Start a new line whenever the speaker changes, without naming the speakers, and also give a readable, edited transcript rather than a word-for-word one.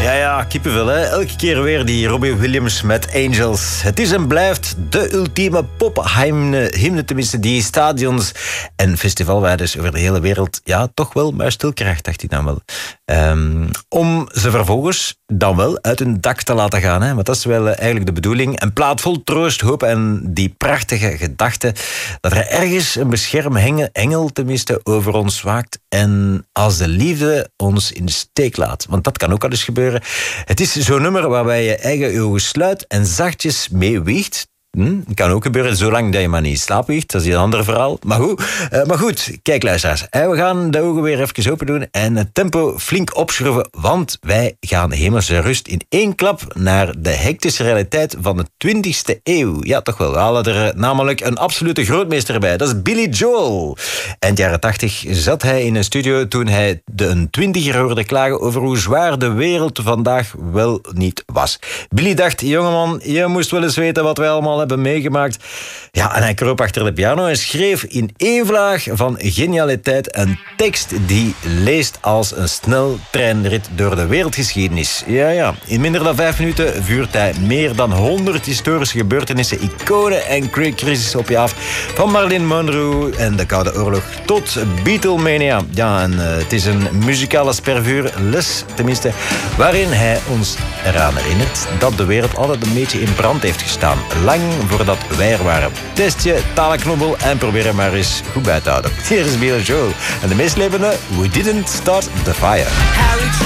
Ja, kippenvel, hè. Elke keer weer die Robbie Williams met Angels. Het is en blijft de ultieme pophymne, tenminste die stadions en festivalweiders over de hele wereld, ja, toch wel maar stil krijgt, dacht hij dan wel. Om ze vervolgens dan wel uit hun dak te laten gaan, hè. Want dat is wel eigenlijk de bedoeling. Een plaat vol troost, hoop en die prachtige gedachte dat er ergens een beschermengel tenminste over ons waakt en als de liefde ons in de steek laat. Want dat kan ook al eens gebeuren. Het is zo'n nummer waarbij je eigen ogen sluit en zachtjes meewiegt. Kan ook gebeuren, zolang dat je maar niet in slaap wiegt. Dat is een ander verhaal. Maar goed, kijk luisteraars. We gaan de ogen weer even open doen en het tempo flink opschroeven, want wij gaan hemelse rust in één klap naar de hectische realiteit van de 20e eeuw. Ja, toch wel. We halen er namelijk een absolute grootmeester bij. Dat is Billy Joel. Eind jaren 80 zat hij in een studio toen hij een 20er hoorde klagen over hoe zwaar de wereld vandaag wel niet was. Billy dacht, jongeman, je moest wel eens weten wat wij allemaal hebben meegemaakt. Ja, en hij kroop achter de piano en schreef in één vlaag van genialiteit een tekst die leest als een sneltreinrit door de wereldgeschiedenis. Ja. In minder dan 5 minuten vuurt hij meer dan 100 historische gebeurtenissen, iconen en crisis op je af. Van Marilyn Monroe en de Koude Oorlog tot Beatlemania. Ja, en het is een muzikale spervuurles, tenminste, waarin hij ons eraan herinnert dat de wereld altijd een beetje in brand heeft gestaan. Lang voordat wij er waren. Test je talenknobbel en probeer hem maar eens goed bij te houden. Hier is Billy Joel en de meestlevende We Didn't Start the Fire.